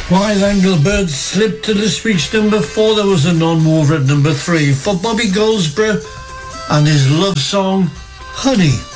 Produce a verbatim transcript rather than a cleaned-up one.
While Engelbert slipped to this week's number four, there was a non-mover at number three for Bobby Goldsboro and his love song, Honey.